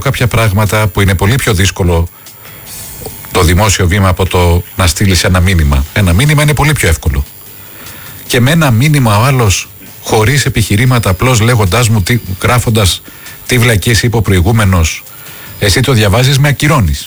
κάποια πράγματα που είναι πολύ πιο δύσκολο το δημόσιο βήμα από το να στείλεις ένα μήνυμα. Ένα μήνυμα είναι πολύ πιο εύκολο. Και με ένα μήνυμα ο άλλος, χωρίς επιχειρήματα, απλώς λέγοντάς μου, γράφοντας τι βλακίες είπε ο προηγούμενος, εσύ το διαβάζεις, με ακυρώνεις.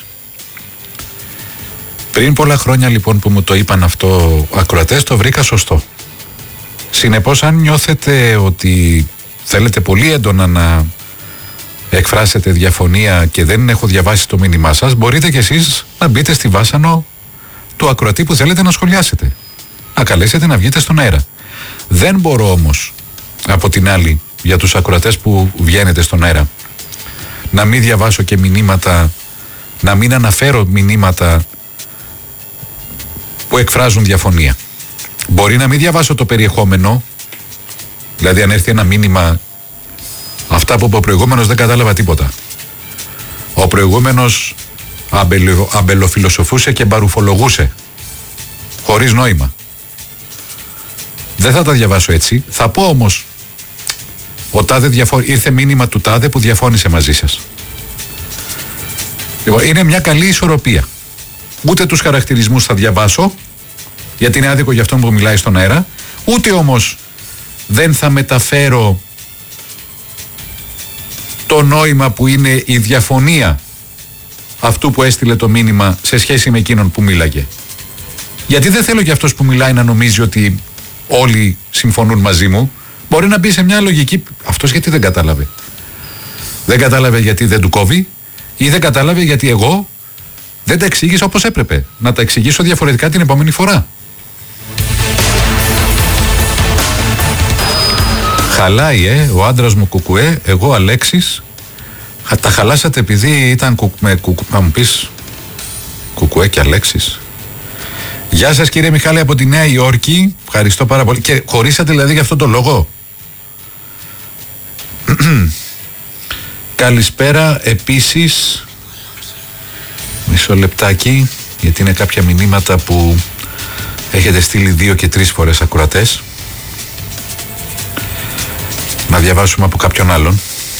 Πριν πολλά χρόνια λοιπόν που μου το είπαν αυτό ακροατές, το βρήκα σωστό. Συνεπώς, αν νιώθετε ότι θέλετε πολύ έντονα να εκφράσετε διαφωνία και δεν έχω διαβάσει το μήνυμά σας, μπορείτε κι εσείς να μπείτε στη βάσανο του ακροατή που θέλετε να σχολιάσετε. Να καλέσετε να βγείτε στον αέρα. Δεν μπορώ όμως, από την άλλη, για τους ακροατές που βγαίνετε στον αέρα, να μην διαβάσω και μηνύματα, να μην αναφέρω μηνύματα που εκφράζουν διαφωνία. Μπορεί να μην διαβάσω το περιεχόμενο, δηλαδή αν έρθει ένα μήνυμα, αυτά που είπε ο προηγούμενος δεν κατάλαβα τίποτα. Ο προηγούμενος αμπελοφιλοσοφούσε και μπαρουφολογούσε, χωρίς νόημα. Δεν θα τα διαβάσω έτσι. Θα πω όμως, ήρθε μήνυμα του τάδε που διαφώνησε μαζί σας. Λοιπόν, είναι μια καλή ισορροπία. Ούτε τους χαρακτηρισμούς θα διαβάσω, γιατί είναι άδικο για αυτόν που μιλάει στον αέρα, ούτε όμως δεν θα μεταφέρω το νόημα που είναι η διαφωνία αυτού που έστειλε το μήνυμα σε σχέση με εκείνον που μίλαγε. Γιατί δεν θέλω και αυτός που μιλάει να νομίζει ότι όλοι συμφωνούν μαζί μου. Μπορεί να μπει σε μια λογική, αυτός γιατί δεν κατάλαβε. Δεν κατάλαβε γιατί δεν του κόβει, ή δεν κατάλαβε γιατί εγώ δεν τα εξήγησα όπως έπρεπε. Να τα εξηγήσω διαφορετικά την επόμενη φορά. Χαλάει ο άντρας μου κουκουέ, εγώ Αλέξης. Τα χαλάσατε επειδή ήταν να μου πεις κουκουέ και Αλέξης. Γεια σας κύριε Μιχάλη από τη Νέα Υόρκη. Ευχαριστώ πάρα πολύ. Και χωρίσατε δηλαδή για αυτό το λόγο. Καλησπέρα επίσης. Μισό λεπτάκι, γιατί είναι κάποια μηνύματα που έχετε στείλει 2 και 3 φορές ακροατές. Να διαβάσουμε από κάποιον άλλον.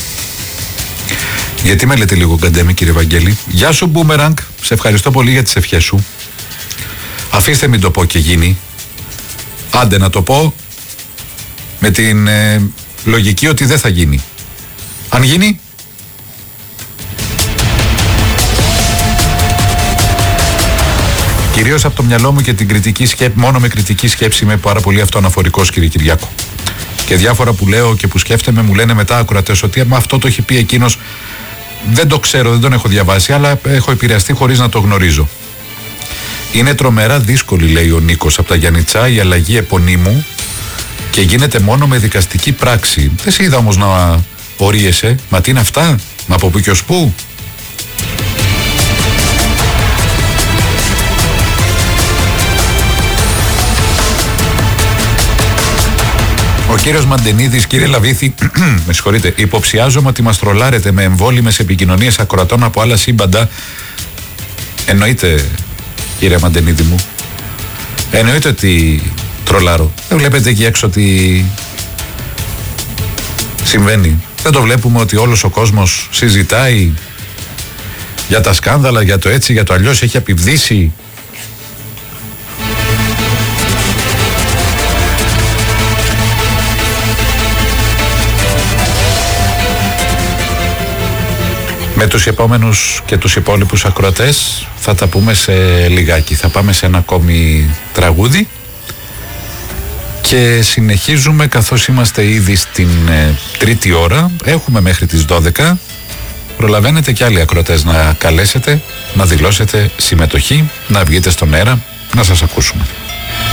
Γιατί με λέτε λίγο γκαντέμι κύριε Βαγγέλη. Γεια σου Μπούμεραγκ, σε ευχαριστώ πολύ για τις ευχές σου. Αφήστε μην το πω και γίνει. Άντε να το πω με την λογική ότι δεν θα γίνει. Αν γίνει, κυρίως από το μυαλό μου και την κριτική σκέψη, μόνο με κριτική σκέψη είμαι πάρα πολύ αυτοαναφορικός κύριε Κυριάκο. Και διάφορα που λέω και που σκέφτομαι μου λένε μετά ακροατές ότι αυτό το έχει πει εκείνος. Δεν το ξέρω, δεν τον έχω διαβάσει, αλλά έχω επηρεαστεί χωρίς να το γνωρίζω. Είναι τρομερά δύσκολη, λέει ο Νίκος από τα Γιαννιτσά, η αλλαγή επωνύμου και γίνεται μόνο με δικαστική πράξη. Δεν σε είδα όμως να ορίεσαι. Μα τι είναι αυτά, μα από πού και ως πού. Ο κύριος Μαντενίδης, κύριε Λαβίθη, με συγχωρείτε, υποψιάζομαι ότι μας τρολάρετε με εμβόλυμες επικοινωνίες ακροατών από άλλα σύμπαντα. Εννοείται, κύριε Μαντενίδη μου, εννοείται ότι τρολάρω. Δεν βλέπετε εκεί έξω ότι συμβαίνει. Δεν το βλέπουμε ότι όλος ο κόσμος συζητάει για τα σκάνδαλα, για το έτσι, για το αλλιώς, έχει απειβδίσει. Με τους επόμενους και τους υπόλοιπους ακροατές θα τα πούμε σε λιγάκι. Θα πάμε σε ένα ακόμη τραγούδι και συνεχίζουμε καθώς είμαστε ήδη στην τρίτη ώρα. Έχουμε μέχρι τις 12. Προλαβαίνετε και άλλοι ακροατές να καλέσετε, να δηλώσετε συμμετοχή, να βγείτε στον αέρα, να σας ακούσουμε.